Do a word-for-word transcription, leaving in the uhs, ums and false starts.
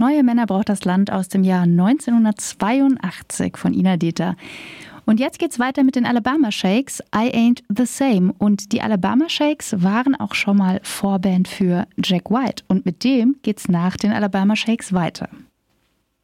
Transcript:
Neue Männer braucht das Land aus dem Jahr neunzehnhundertzweiundachtzig von Ina Dethler. Und jetzt geht's weiter mit den Alabama Shakes, I Ain't the Same. Und die Alabama Shakes waren auch schon mal Vorband für Jack White. Und mit dem geht's nach den Alabama Shakes weiter.